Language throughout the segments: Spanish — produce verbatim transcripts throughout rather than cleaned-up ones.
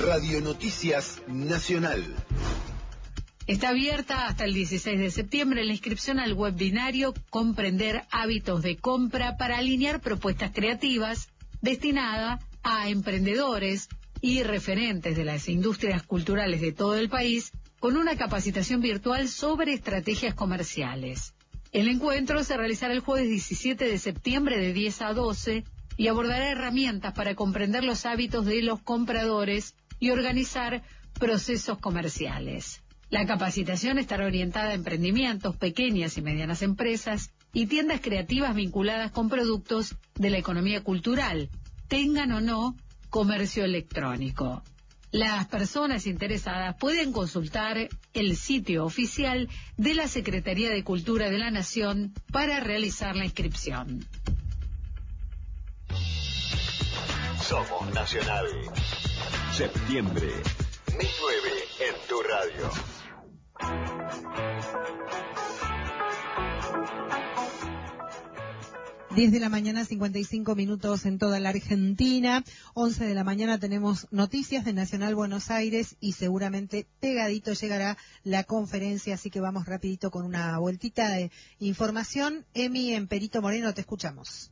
Radio Noticias Nacional. Está abierta hasta el dieciséis de septiembre la inscripción al webinario Comprender hábitos de compra para alinear propuestas creativas destinada a emprendedores y referentes de las industrias culturales de todo el país con una capacitación virtual sobre estrategias comerciales. El encuentro se realizará el jueves diecisiete de septiembre de diez a doce y abordará herramientas para comprender los hábitos de los compradores y organizar procesos comerciales. La capacitación estará orientada a emprendimientos, pequeñas y medianas empresas y tiendas creativas vinculadas con productos de la economía cultural, tengan o no comercio electrónico. Las personas interesadas pueden consultar el sitio oficial de la Secretaría de Cultura de la Nación para realizar la inscripción. Somos Nacional. Septiembre. mil nueve en tu radio. diez de la mañana, cincuenta y cinco minutos en toda la Argentina. once de la mañana tenemos noticias de Nacional Buenos Aires y seguramente pegadito llegará la conferencia, así que vamos rapidito con una vueltita de información. Emi, en Perito Moreno, te escuchamos.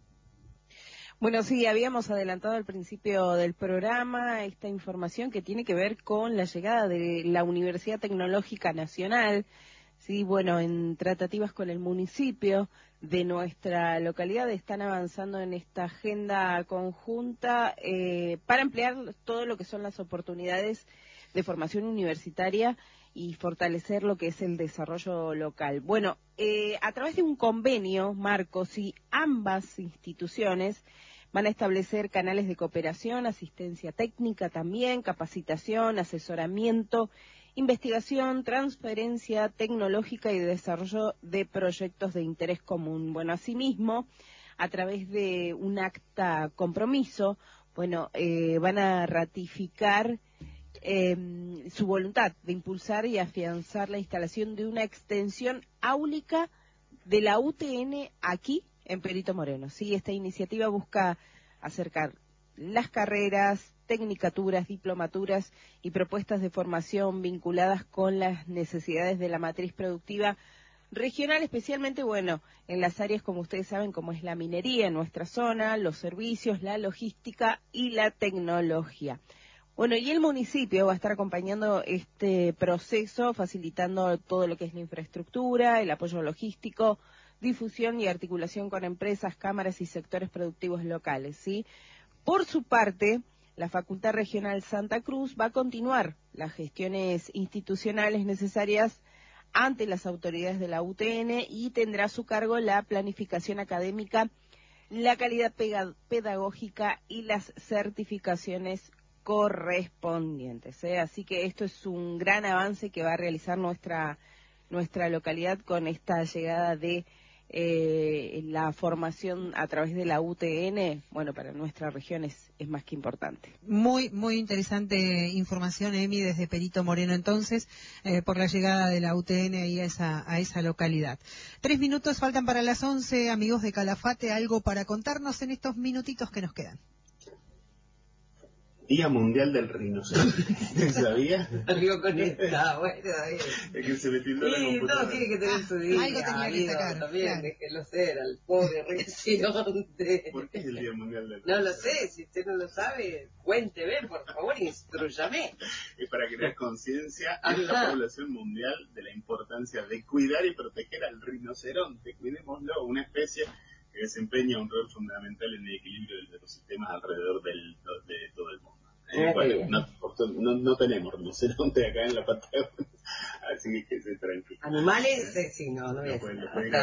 Bueno, sí, habíamos adelantado al principio del programa esta información que tiene que ver con la llegada de la Universidad Tecnológica Nacional. Sí, bueno, en tratativas con el municipio de nuestra localidad están avanzando en esta agenda conjunta eh, para ampliar todo lo que son las oportunidades de formación universitaria y fortalecer lo que es el desarrollo local. Bueno, eh, a través de un convenio, Marcos, sí, ambas instituciones van a establecer canales de cooperación, asistencia técnica también, capacitación, asesoramiento, investigación, transferencia tecnológica y desarrollo de proyectos de interés común. Bueno, asimismo, a través de un acta compromiso, bueno, eh, van a ratificar eh, su voluntad de impulsar y afianzar la instalación de una extensión áulica de la U T N aquí en Perito Moreno. Sí, esta iniciativa busca acercar las carreras, tecnicaturas, diplomaturas y propuestas de formación vinculadas con las necesidades de la matriz productiva regional, especialmente, bueno, en las áreas, como ustedes saben, como es la minería en nuestra zona, los servicios, la logística y la tecnología. Bueno, y el municipio va a estar acompañando este proceso, facilitando todo lo que es la infraestructura, el apoyo logístico, difusión y articulación con empresas, cámaras y sectores productivos locales, ¿sí? Por su parte, la Facultad Regional Santa Cruz va a continuar las gestiones institucionales necesarias ante las autoridades de la U T N y tendrá a su cargo la planificación académica, la calidad pedagógica y las certificaciones correspondientes, ¿eh? Así que esto es un gran avance que va a realizar nuestra nuestra localidad con esta llegada de eh, la formación a través de la U T N. Bueno, para nuestra región es, es más que importante. Muy, muy interesante información, Emi, desde Perito Moreno, entonces, eh, por la llegada de la U T N ahí a esa, a esa localidad. Tres minutos faltan para las once, amigos de Calafate, algo para contarnos en estos minutitos que nos quedan. Día Mundial del Rinoceronte. ¿Sabía? Algo con esta, bueno, ahí. Es que se le tildó la Sí, computadora. no, tiene que tener su día. Ah, algo tenía que sacar, También, claro. déjelo ser, al pobre rinoceronte. ¿Por qué es el Día Mundial del No Rinoceronte? lo sé, si usted no lo sabe, cuénteme, por favor, instrúyame. Es para crear conciencia en la población mundial de la importancia de cuidar y proteger al rinoceronte. Cuidémoslo, una especie que desempeña un rol fundamental en el equilibrio de los ecosistemas alrededor del, de todo el mundo. Eh, bueno, no, no, no tenemos rinoceronte acá en la Patagonia, así que que se tranquilo. Animales, sí, no, no voy a No pueden- decir no pueden nada.